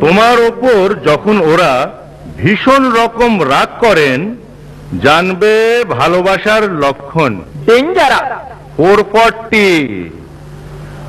তোমার ওপর যখন ওরা ভীষণ রকম রাগ করেন, জানবে ভালোবাসার লক্ষণ। ডেঞ্জারাস। 440